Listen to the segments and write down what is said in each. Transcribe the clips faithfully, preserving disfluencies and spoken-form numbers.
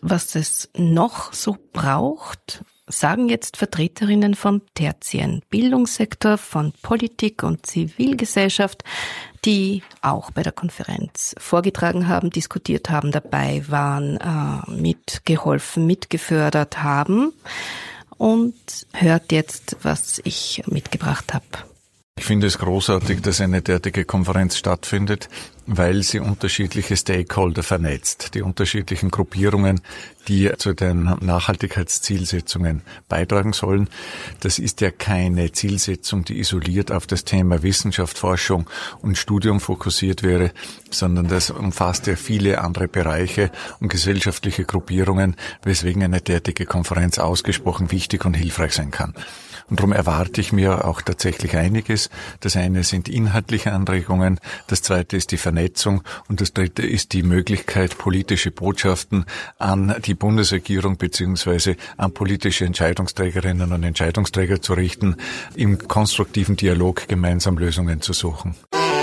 was es noch so braucht, sagen jetzt Vertreterinnen vom tertiären Bildungssektor, von Politik und Zivilgesellschaft, die auch bei der Konferenz vorgetragen haben, diskutiert haben, dabei waren, äh, mitgeholfen, mitgefördert haben. Und hört jetzt, was ich mitgebracht habe. Ich finde es großartig, dass eine derartige Konferenz stattfindet, weil sie unterschiedliche Stakeholder vernetzt, die unterschiedlichen Gruppierungen, die zu den Nachhaltigkeitszielsetzungen beitragen sollen. Das ist ja keine Zielsetzung, die isoliert auf das Thema Wissenschaft, Forschung und Studium fokussiert wäre, sondern das umfasst ja viele andere Bereiche und gesellschaftliche Gruppierungen, weswegen eine derartige Konferenz ausgesprochen wichtig und hilfreich sein kann. Und darum erwarte ich mir auch tatsächlich einiges. Das eine sind inhaltliche Anregungen, das zweite ist die Vernetzung und das dritte ist die Möglichkeit, politische Botschaften an die Bundesregierung bzw. an politische Entscheidungsträgerinnen und Entscheidungsträger zu richten, im konstruktiven Dialog gemeinsam Lösungen zu suchen.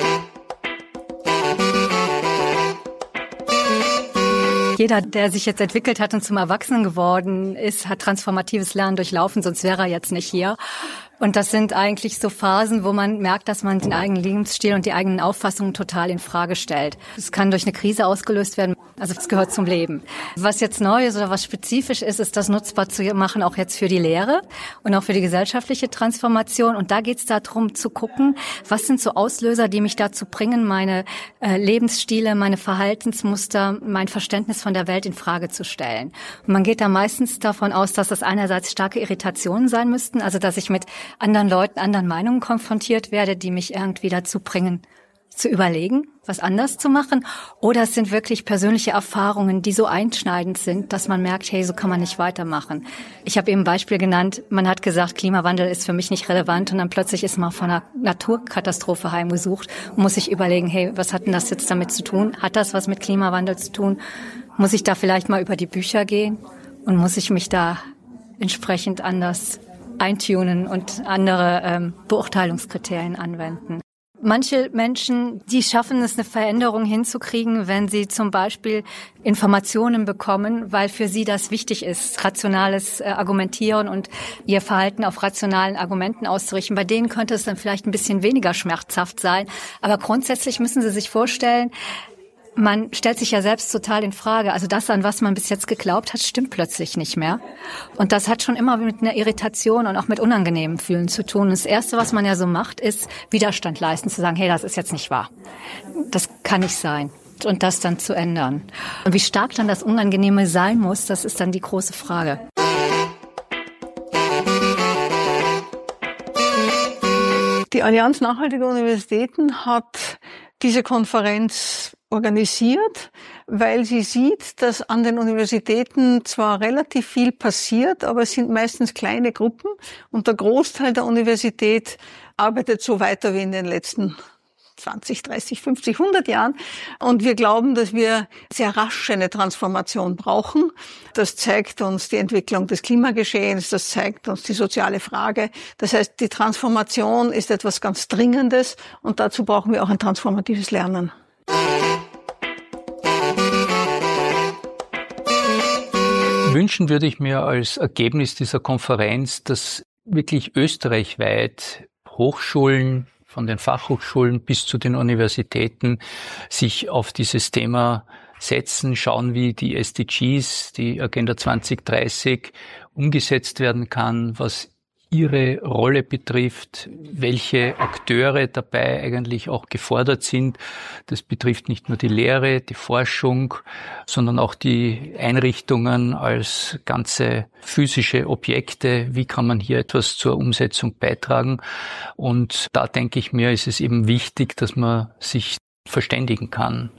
Jeder, der sich jetzt entwickelt hat und zum Erwachsenen geworden ist, hat transformatives Lernen durchlaufen, sonst wäre er jetzt nicht hier. Und das sind eigentlich so Phasen, wo man merkt, dass man den eigenen Lebensstil und die eigenen Auffassungen total in Frage stellt. Es kann durch eine Krise ausgelöst werden. Also es gehört zum Leben. Was jetzt neu ist oder was spezifisch ist, ist das nutzbar zu machen, auch jetzt für die Lehre und auch für die gesellschaftliche Transformation. Und da geht es darum zu gucken, was sind so Auslöser, die mich dazu bringen, meine äh, Lebensstile, meine Verhaltensmuster, mein Verständnis von der Welt in Frage zu stellen. Und man geht da meistens davon aus, dass das einerseits starke Irritationen sein müssten, also dass ich mit anderen Leuten, anderen Meinungen konfrontiert werde, die mich irgendwie dazu bringen, zu überlegen, was anders zu machen. Oder es sind wirklich persönliche Erfahrungen, die so einschneidend sind, dass man merkt, hey, so kann man nicht weitermachen. Ich habe eben ein Beispiel genannt, man hat gesagt, Klimawandel ist für mich nicht relevant und dann plötzlich ist man von einer Naturkatastrophe heimgesucht und muss sich überlegen, hey, was hat denn das jetzt damit zu tun? Hat das was mit Klimawandel zu tun? Muss ich da vielleicht mal über die Bücher gehen und muss ich mich da entsprechend anders eintunen und andere ähm, Beurteilungskriterien anwenden. Manche Menschen, die schaffen es, eine Veränderung hinzukriegen, wenn sie zum Beispiel Informationen bekommen, weil für sie das wichtig ist, rationales äh, Argumentieren und ihr Verhalten auf rationalen Argumenten auszurichten. Bei denen könnte es dann vielleicht ein bisschen weniger schmerzhaft sein. Aber grundsätzlich müssen Sie sich vorstellen, man stellt sich ja selbst total in Frage. Also das, an was man bis jetzt geglaubt hat, stimmt plötzlich nicht mehr. Und das hat schon immer mit einer Irritation und auch mit unangenehmen Fühlen zu tun. Und das Erste, was man ja so macht, ist Widerstand leisten, zu sagen, hey, das ist jetzt nicht wahr. Das kann nicht sein. Und das dann zu ändern. Und wie stark dann das Unangenehme sein muss, das ist dann die große Frage. Die Allianz Nachhaltiger Universitäten hat diese Konferenz organisiert, weil sie sieht, dass an den Universitäten zwar relativ viel passiert, aber es sind meistens kleine Gruppen und der Großteil der Universität arbeitet so weiter wie in den letzten zwanzig, dreißig, fünfzig, hundert Jahren. Und wir glauben, dass wir sehr rasch eine Transformation brauchen. Das zeigt uns die Entwicklung des Klimageschehens, das zeigt uns die soziale Frage. Das heißt, die Transformation ist etwas ganz Dringendes und dazu brauchen wir auch ein transformatives Lernen. Wünschen würde ich mir als Ergebnis dieser Konferenz, dass wirklich österreichweit Hochschulen, von den Fachhochschulen bis zu den Universitäten, sich auf dieses Thema setzen, schauen, wie die S D Gs, die Agenda zwanzig dreißig, umgesetzt werden kann, was ihre Rolle betrifft, welche Akteure dabei eigentlich auch gefordert sind. Das betrifft nicht nur die Lehre, die Forschung, sondern auch die Einrichtungen als ganze physische Objekte. Wie kann man hier etwas zur Umsetzung beitragen? Und da denke ich mir, ist es eben wichtig, dass man sich verständigen kann.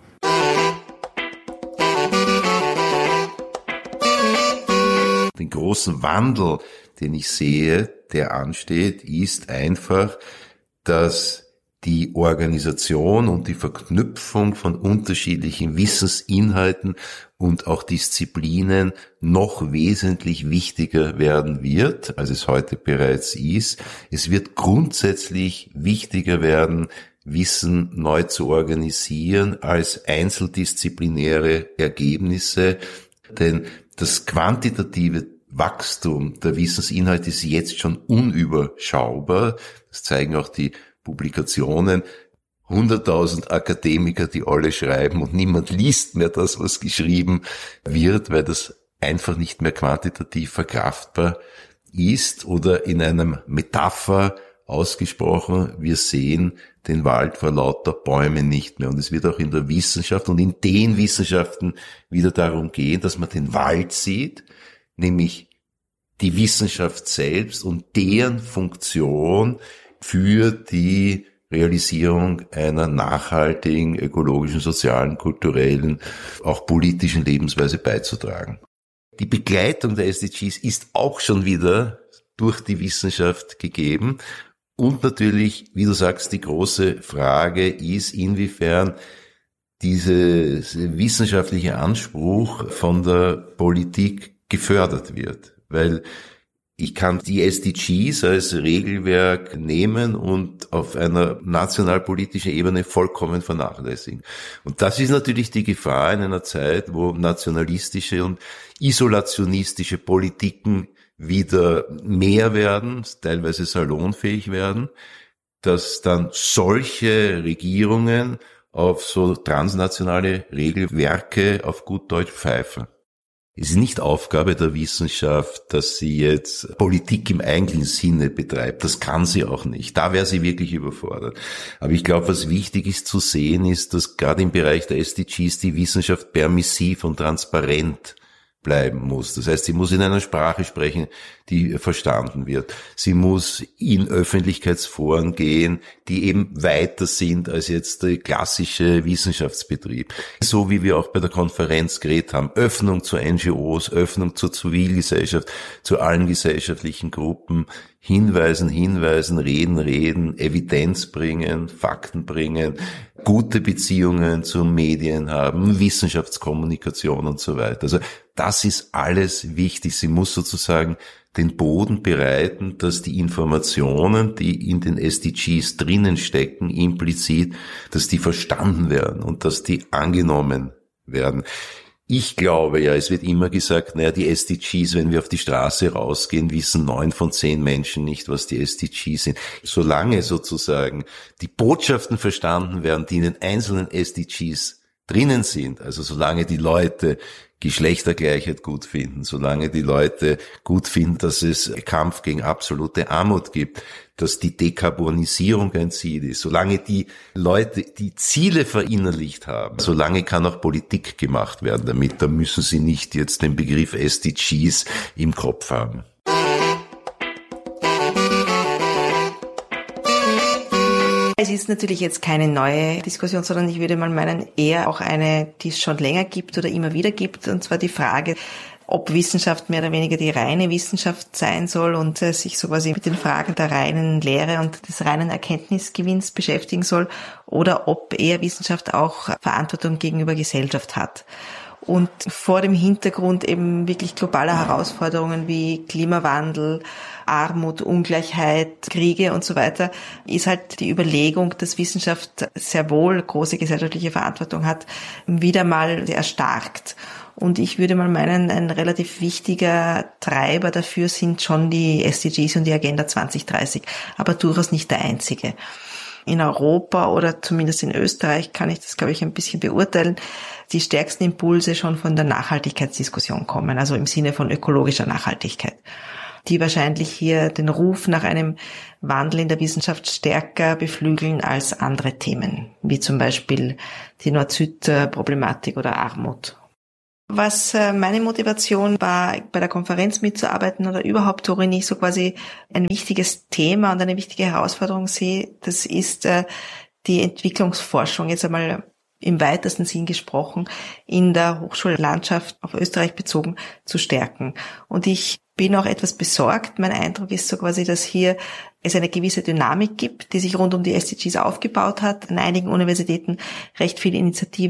Den großen Wandel, den ich sehe, der ansteht, ist einfach, dass die Organisation und die Verknüpfung von unterschiedlichen Wissensinhalten und auch Disziplinen noch wesentlich wichtiger werden wird, als es heute bereits ist. Es wird grundsätzlich wichtiger werden, Wissen neu zu organisieren als einzeldisziplinäre Ergebnisse, denn Das quantitative Wachstum der Wissensinhalte ist jetzt schon unüberschaubar. Das zeigen auch die Publikationen. hunderttausend Akademiker, die alle schreiben und niemand liest mehr das, was geschrieben wird, weil das einfach nicht mehr quantitativ verkraftbar ist. Oder in einem Metapher ausgesprochen, wir sehen den Wald vor lauter Bäumen nicht mehr. Und es wird auch in der Wissenschaft und in den Wissenschaften wieder darum gehen, dass man den Wald sieht, nämlich die Wissenschaft selbst und deren Funktion für die Realisierung einer nachhaltigen, ökologischen, sozialen, kulturellen, auch politischen Lebensweise beizutragen. Die Begleitung der S D Gs ist auch schon wieder durch die Wissenschaft gegeben. Und natürlich, wie du sagst, die große Frage ist, inwiefern dieser wissenschaftliche Anspruch von der Politik gefördert wird. Weil ich kann die S D Gs als Regelwerk nehmen und auf einer nationalpolitischen Ebene vollkommen vernachlässigen. Und das ist natürlich die Gefahr in einer Zeit, wo nationalistische und isolationistische Politiken wieder mehr werden, teilweise salonfähig werden, dass dann solche Regierungen auf so transnationale Regelwerke auf gut Deutsch pfeifen. Es ist nicht Aufgabe der Wissenschaft, dass sie jetzt Politik im eigentlichen Sinne betreibt. Das kann sie auch nicht. Da wäre sie wirklich überfordert. Aber ich glaube, was wichtig ist zu sehen, ist, dass gerade im Bereich der S D Gs die Wissenschaft permissiv und transparent bleiben muss. Das heißt, sie muss in einer Sprache sprechen, die verstanden wird. Sie muss in Öffentlichkeitsforen gehen, die eben weiter sind als jetzt der klassische Wissenschaftsbetrieb. So wie wir auch bei der Konferenz geredet haben. Öffnung zu N G Os, Öffnung zur Zivilgesellschaft, zu allen gesellschaftlichen Gruppen. Hinweisen, hinweisen, reden, reden, Evidenz bringen, Fakten bringen, gute Beziehungen zu Medien haben, Wissenschaftskommunikation und so weiter. Also das ist alles wichtig. Sie muss sozusagen den Boden bereiten, dass die Informationen, die in den S D Gs drinnen stecken, implizit, dass die verstanden werden und dass die angenommen werden. Ich glaube ja, es wird immer gesagt, naja, die S D Gs, wenn wir auf die Straße rausgehen, wissen neun von zehn Menschen nicht, was die S D Gs sind. Solange sozusagen die Botschaften verstanden werden, die in den einzelnen S D Gs drinnen sind, also solange die Leute Geschlechtergleichheit gut finden, solange die Leute gut finden, dass es Kampf gegen absolute Armut gibt, dass die Dekarbonisierung ein Ziel ist, solange die Leute die Ziele verinnerlicht haben, solange kann auch Politik gemacht werden damit. Da müssen sie nicht jetzt den Begriff S D Gs im Kopf haben. Es ist natürlich jetzt keine neue Diskussion, sondern ich würde mal meinen, eher auch eine, die es schon länger gibt oder immer wieder gibt, und zwar die Frage, ob Wissenschaft mehr oder weniger die reine Wissenschaft sein soll und äh, sich so quasi mit den Fragen der reinen Lehre und des reinen Erkenntnisgewinns beschäftigen soll, oder ob eher Wissenschaft auch Verantwortung gegenüber Gesellschaft hat. Und vor dem Hintergrund eben wirklich globaler Herausforderungen wie Klimawandel, Armut, Ungleichheit, Kriege und so weiter, ist halt die Überlegung, dass Wissenschaft sehr wohl große gesellschaftliche Verantwortung hat, wieder mal erstarkt. Und ich würde mal meinen, ein relativ wichtiger Treiber dafür sind schon die S D Gs und die Agenda zwanzig dreißig, aber durchaus nicht der einzige. In Europa oder zumindest in Österreich kann ich das, glaube ich, ein bisschen beurteilen, die stärksten Impulse schon von der Nachhaltigkeitsdiskussion kommen, also im Sinne von ökologischer Nachhaltigkeit, die wahrscheinlich hier den Ruf nach einem Wandel in der Wissenschaft stärker beflügeln als andere Themen, wie zum Beispiel die Nord-Süd-Problematik oder Armut. Was meine Motivation war, bei der Konferenz mitzuarbeiten oder überhaupt, worin ich so quasi ein wichtiges Thema und eine wichtige Herausforderung sehe, das ist die Entwicklungsforschung, jetzt einmal im weitesten Sinn gesprochen, in der Hochschullandschaft auf Österreich bezogen zu stärken. Und ich bin auch etwas besorgt. Mein Eindruck ist so quasi, dass hier es eine gewisse Dynamik gibt, die sich rund um die S D Gs aufgebaut hat. An einigen Universitäten recht viel Initiative